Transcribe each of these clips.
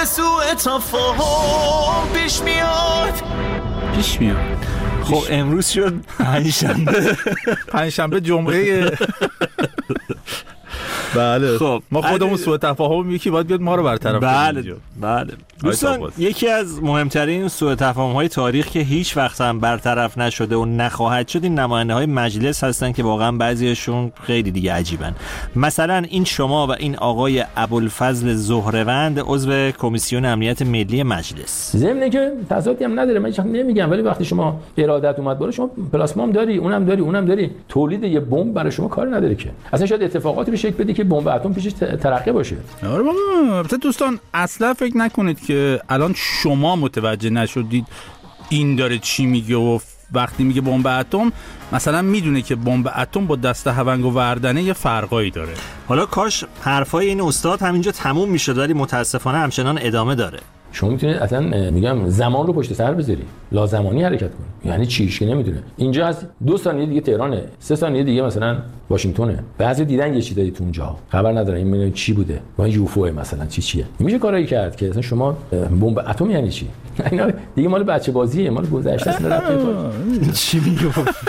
سوء تفاهم پیش میاد. خب امروز شد پنجشنبه جمعه. بله خب ما خودمون سوء تفاهم یکی باید بیاد ما رو برطرف کنه. بله دوستان، یکی از مهمترین سوء تفاهم‌های تاریخ که هیچ وقت هم برطرف نشده و نخواهد شد این نماینده‌های مجلس هستن که واقعا بعضیشون خیلی دیگه عجیبن. مثلا این شما و این آقای ابوالفضل زهره‌وند عضو کمیسیون امنیت ملی مجلس. ضمن که تضادی هم نداره، من هیچ نمیگم، ولی وقتی شما ارادت اومد بالا، شما پلاسما هم داری، اونم داری، تولید یه بمب برای شما کار نداره که. اصلا شاید اتفاقاتی رو شکل بده که بمب اتم پیشش ترقه باشه. آره بابا، البته دوستان اصلا فکر نکنید که الان شما متوجه نشدید این داره چی میگه و وقتی میگه بمب اتم مثلا میدونه که بمب اتم با دسته هونگ و وردنه یه فرقایی داره. حالا کاش حرفای این استاد همینجا تموم میشد، ولی متاسفانه همچنان ادامه داره. شما میتونید اصلا میگم زمان رو پشت سر بذاری، لازمانی حرکت کنی. یعنی چیش که نمیدونه. اینجا از 2 ثانیه دیگه تهرانه، 3 ثانیه دیگه مثلا واشنگتونه. بعضی دیدن یه چیزایی تو اونجا خبر ندارن این چی بوده، با یوفو مثلا چیه. میشه کارایی کرد که مثلا شما بمب اتم یعنی چی؟ اینا دیگه مال بچه بازیه، مال گذشته است. چی میگه؟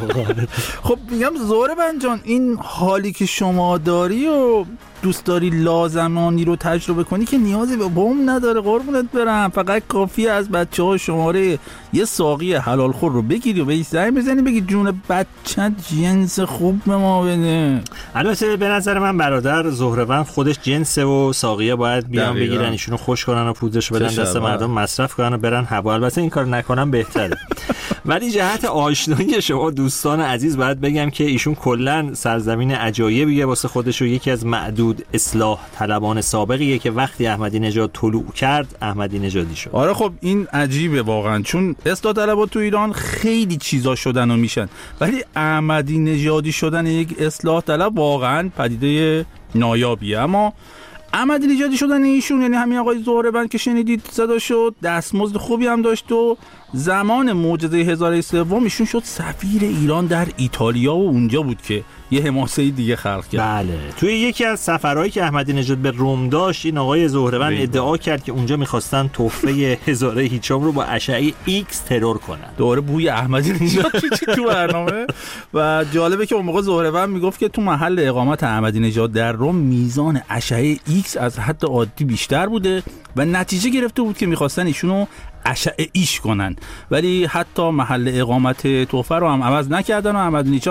خب میگم زهره‌وند جان، این حالی که شما داری و دوست داری لازمانی رو تجربه کنی که نیازی به بمب نداره قربونت برم. فقط کافیه از بچه‌ها شماره یه ساقی حلال خور رو بگیری و بهش زنگ بزنی بگی جون بچه‌ت جنس خوب به ما بده. البته به نظر من برادر زهره‌وند خودش جنسه و ساقیه باید بیان بگیرن ایشونو خوش کنن و پودرش بدن دست مردم مصرف کنن و برن هوا. البته این کار نکنن بهتره. ولی جهت آشنایی شما دوستان عزیز باید بگم که ایشون کلا سرزمین عجایبیه واسه خودش و یکی از معدود اصلاح طلبان سابقیه که وقتی احمدی نژاد طلوع کرد احمدی نژادی شد. آره خب این عجیبه واقعا، چون اصلاح طلبها تو ایران خیلی چیزا شدن و میشن، ولی احمدی نژادی شدن یک اصلاح طلب واقعا پدیده نایابیه. اما احمدی نژادی شدن ایشون یعنی همین آقای زهره‌وند که شنیدید صدا شد، دستمزد خوبی هم داشت و زمان معجزه هزاره سوم ایشون شد سفیر ایران در ایتالیا و اونجا بود که یه حماسه دیگه خلق کرد. بله، توی یکی از سفرهایی که احمدی نژاد به روم داشت این آقای زهره‌وند ادعا کرد که اونجا می‌خواستن تحفه هزاره هیچم رو با اشعه ایکس ترور کنن. دوره بوی احمدی نژاد تو برنامه. و جالبه که اون موقع زهره‌وند میگفت که تو محل اقامت احمدی نژاد در روم میزان اشعه ایکس از حد عادی بیشتر بوده و نتیجه گرفته بود که می‌خواستن ایشونو اشعه ایش کنن، ولی حتی محل اقامت تحفه رو هم عوض نکردن و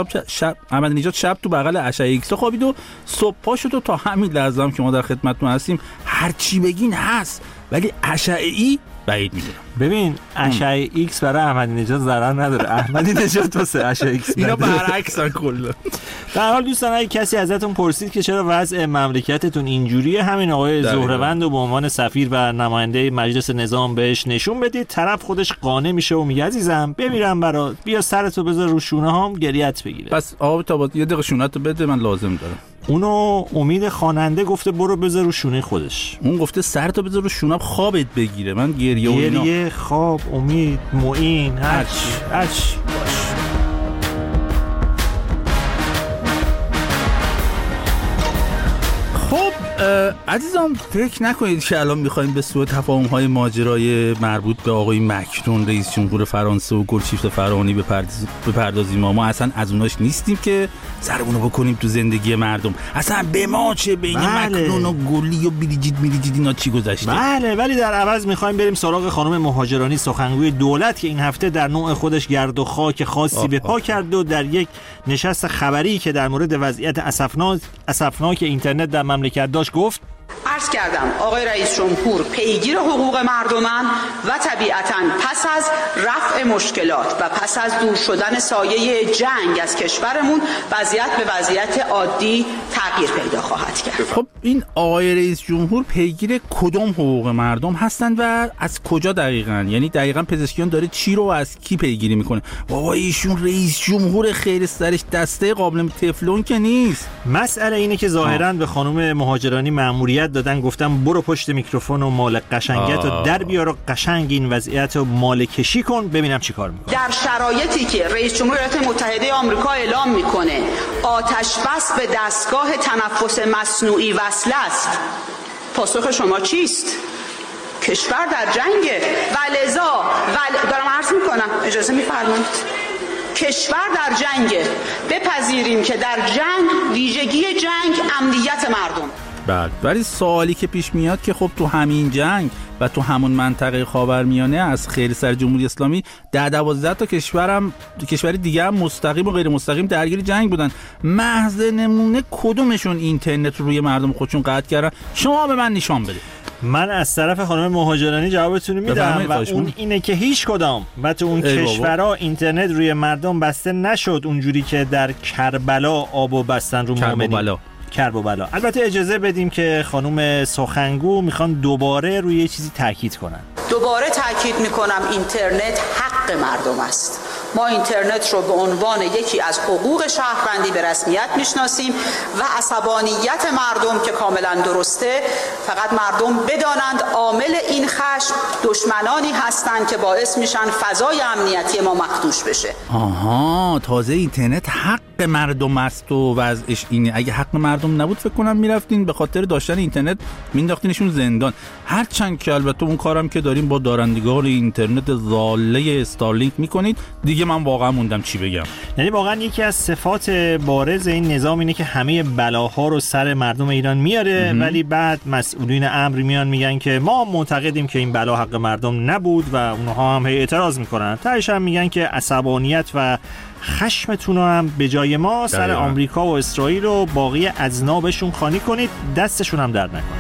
احمدی نژاد شب تو بغل اشعه ایکس خوابید و صبح پا شد و تا همین لحظه هم که ما در خدمتتون هستیم هر چی بگین هست، ولی اشعه ای بعید میدونم. ببین اشعه ایکس برای احمدی نژاد ضرر نداره، احمدی نژاد واسه اشعه ایکس اینا برعکسن کلا. در حال دوستان اگه کسی ازتون پرسید که چرا وضع مملکتتون اینجوریه، همین آقای زهره‌وند رو به عنوان سفیر و نماینده مجلس نظام بهش نشون بدید، طرف خودش قانع میشه و میگه عزیزم بمیرم برات، بیا سرتو بذار رو شونه هام گریت بگیره. پس آقا تا یه دقیقه شونه‌تو بده من لازم دارم. اونو امید خواننده گفته برو بذار رو شونه خودش، اون گفته سرتو بذار رو شونم خوابت بگیره. من گریه خواب امید معین هرچی باش. خب عزیزان فکر نکنید که الان میخوایم به سوء تفاهم‌های ماجرای مربوط به آقای مکرون رئیس جمهور فرانسه و گلشیفته فرهانی بپردازیم. ما اصلا از اوناش نیستیم که سرمونو بکنیم تو زندگی مردم. اصلا به ما چه بین مکرون و گلی و بریجیت اینا چی گذشته. بله، ولی در عوض میخوایم بریم سراغ خانم مهاجرانی سخنگوی دولت که این هفته در نوع خودش گرد و خاک خاصی به پا کرد و در یک نشست خبری که در مورد وضعیت اسفناک اینترنت در مملکت داشت گفت: عرض کردم آقای رئیس جمهور پیگیر حقوق مردمن و طبیعتاً پس از رفع مشکلات و پس از دور شدن سایه جنگ از کشورمون وضعیت به وضعیت عادی تغییر پیدا خواهد کرد. خب این آقای رئیس جمهور پیگیر کدوم حقوق مردم هستن و از کجا دقیقاً؟ یعنی دقیقاً پزشکیان داره چی رو از کی پیگیری میکنه؟ بابا ایشون رئیس جمهور خیر سرش دسته قابل تفلون که نیست. مسئله اینه که ظاهراً به خانم مهاجرانی مأموریت دادن، گفتم برو پشت میکروفون و مال قشنگت رو در بیار و قشنگ این وضعیت رو مال کشی کن ببینم چی کار میکنه. در شرایطی که رئیس جمهور ایالات متحده آمریکا اعلام میکنه آتش بس به دستگاه تنفس مصنوعی وصل است، پاسخ شما چیست؟ کشور در جنگه و لذا دارم عرض میکنم، اجازه میفرمایید، کشور در جنگه، بپذیریم که در جنگ ویژگی جنگ امنیت مردم. بله، ولی سوالی که پیش میاد که خب تو همین جنگ و تو همون منطقه خاورمیانه از خیلی سر جمهوری اسلامی 12 تا کشوری دیگه هم مستقیم و غیر مستقیم درگیر جنگ بودن. محض نمونه کدومشون اینترنت رو روی مردم خودشون قطع کردن؟ شما به من نشان بده. من از طرف خانم مهاجرانی جوابتون میدم و اون اینه که هیچ کدام و تو اون کشورها اینترنت روی مردم بسته نشد اونجوری که در کربلا آبو بستن رو مؤمنین. کرب و بلا. البته اجازه بدیم که خانم سخنگو میخوان دوباره روی یه چیزی تاکید کنن. دوباره تاکید میکنم اینترنت حق مردم است. ما اینترنت رو به عنوان یکی از حقوق شهروندی به رسمیت میشناسیم و عصبانیت مردم که کاملا درسته، فقط مردم بدانند عامل این خشم دشمنانی هستند که باعث میشن فضای امنیتی ما مخدوش بشه. آها، تازه اینترنت حق مردم است و وضعش اینه. اگه حق مردم نبود فکر کنم میرفتین به خاطر داشتن اینترنت مینداختینشون زندان. هرچند که البته اون کارم که داریم با دارندگان اینترنت ضاله استارلینک میکنید دیگه، من واقعا موندم چی بگم. یعنی واقعا یکی از صفات بارز این نظام اینه که همه بلاها رو سر مردم ایران میاره، ولی بعد مسئولین امر میان میگن که ما معتقدیم که این بلا حق مردم نبود و اونها هم اعتراض میکنن. تهش هم میگن که عصبانیت و خشمتون رو هم به جای ما سر آمریکا و اسرائیل و باقی اذنابشون خالی کنید، دستشون هم درد نکنه.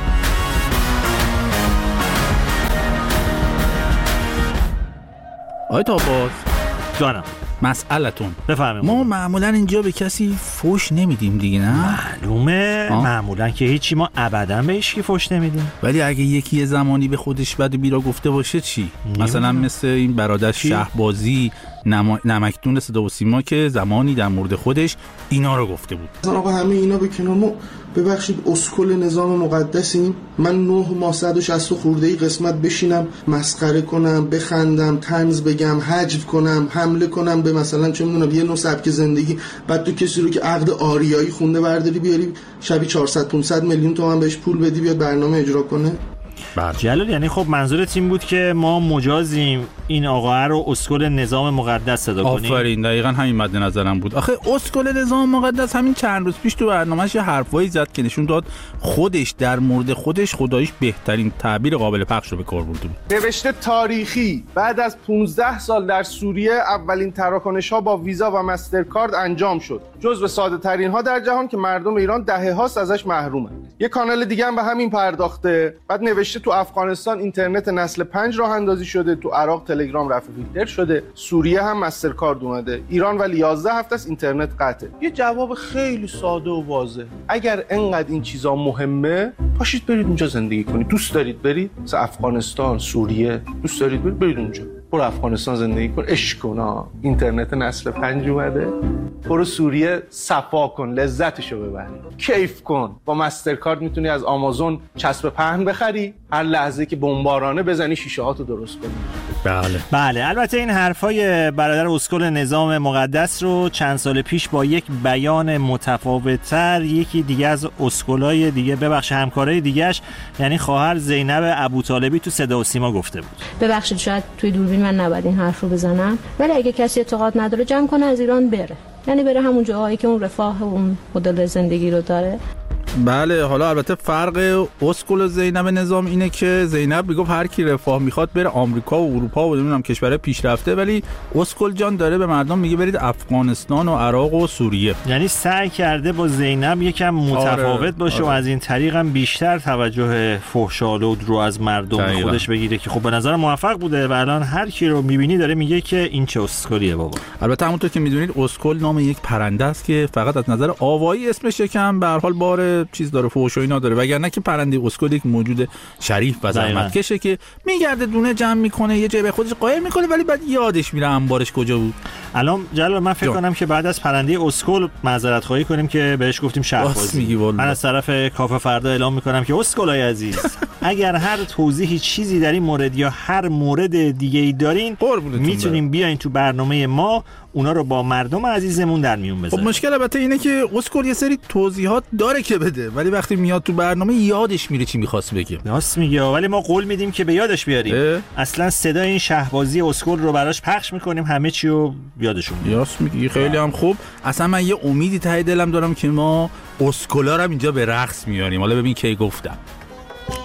آی تاباس جانم، مسئلتون بفهمیم. ما معمولا اینجا به کسی فوش نمیدیم دیگه، نه؟ معلومه. معمولا که هیچی، ما ابدا به هیچکی فوش نمیدیم. ولی اگه یکی یه زمانی به خودش بد و بیرا گفته باشه چی؟ مثلا مثل این برادر شهبازی نمکدون صدا و سیما که زمانی در مورد خودش اینا رو گفته بود. مثلا آقا همه اینا به کنار، ما ببخشید اسکل نظام مقدسیم. من 9 ماه 160 خورده‌ای قسمت بشینم مسخره کنم، بخندم، طنز بگم، حجو کنم، حمله کنم به مثلا چه میدونم یه نوع سبک زندگی، بعد تو کسی رو که عقد آریایی خونده برداری بیاری شبی 400 500 میلیون تومان بهش پول بدی بیاد برنامه اجرا کنه. جلال، یعنی خب منظورت این بود که ما مجازیم این آقا رو اسکل نظام مقدس صدا کنیم؟ آفرین، دقیقاً همین مد نظرم بود. آخه اسکل نظام مقدس همین چند روز پیش تو برنامه‌اش یه حرفایی زد که نشون داد خودش در مورد خودش خداییش بهترین تعبیر قابل پخش رو به کار برده بود. نوشته تاریخی: بعد از 15 سال در سوریه اولین تراکنش‌ها با ویزا و مسترکارد انجام شد، جزو ساده‌ترین ها در جهان که مردم ایران دهه‌هاست ازش محرومن. یه کانال دیگه هم به همین پرداخته. بعد نوشته تو افغانستان اینترنت نسل 5 راه اندازی شده، تو عراق تلگرام رفع فیلتر شده، سوریه هم مسترکارد اومده، ایران ولی 11 هفته است اینترنت قطعه. یه جواب خیلی ساده و واضح: اگر انقدر این چیزا مهمه، پاشید برید اونجا زندگی کنید. دوست دارید برید مثلا افغانستان، سوریه، دوست دارید برید اونجا. برو افغانستان زندگی کن، عشق کن، اینترنت نسل 5 اومده. برو سوریه صفا کن، لذتشو ببر، کیف کن. با مسترکارد میتونی از آمازون چسب پهن بخری، هر لحظه که بمبارانه بزنی شیشه هاتو درست کنی. بله. البته این حرفای برادر اسکل نظام مقدس رو چند سال پیش با یک بیان متفاوت‌تر یکی دیگه از اسکلای دیگه، ببخشید همکارای دیگه‌اش، یعنی خواهر زینب ابوطالبی تو صدا و سیما گفته بود. ببخشید شاید توی دوربین من نباید این حرف رو بزنم، ولی اگه کسی اعتقاد نداره جمع کنه از ایران بره، یعنی بره همون جاهایی که اون رفاه و اون مدل زندگی رو داره. بله، حالا البته فرق اسکل و زینب نظام اینه که زینب میگفت هر کی رفاه میخواد بره آمریکا و اروپا و نمیدونم کشورهای پیشرفته، ولی اسکل جان داره به مردم میگه برید افغانستان و عراق و سوریه. یعنی سعی کرده با زینب یکم متفاوت باشه و از این طریق هم بیشتر توجه فحش‌آلود رو از مردم خودش بگیره که خب به نظر موفق بوده و الان هر کی رو میبینی داره میگه که این چه اسکلیه بابا. البته همونطور که میدونید اسکل نام یک پرنده است که فقط از نظر آوایی اسمش یکم به هر حال بار چیز داره، فحش و اینا داره، وگرنه که پرنده اسکل یک موجود شریف و زحمتکشه که میگرده دونه جمع میکنه، یه جای به خودش قایم میکنه، ولی بعد یادش میره انبارش کجا بود. الان جلال من فکر کنم که بعد از پرنده اسکل معذرت خواهی کنیم که بهش گفتیم شهبازی. من از طرف کافه فردا اعلام میکنم که اسکلای عزیز اگر هر توضیحی چیزی در این مورد یا هر مورد دیگه ای دارین میتونیم بیاین تو برنامه ما اونا رو با مردم عزیزمون در میون بذاریم. خب مشکل البته اینه که اسکل یه سری توضیحات داره که بده، ولی وقتی میاد تو برنامه یادش میره چی می‌خواست بگه. راست میگه، ولی ما قول میدیم که به یادش بیاریم. اصلا صدای این شهبازی اسکل رو براش پخش میکنیم، همه چی رو یادشون میاد. راست میگی، خیلی هم خوب. اصلا من یه امیدی ته دلم دارم که ما اسکلا رو اینجا به رقص میاریم. حالا ببین کی گفتم.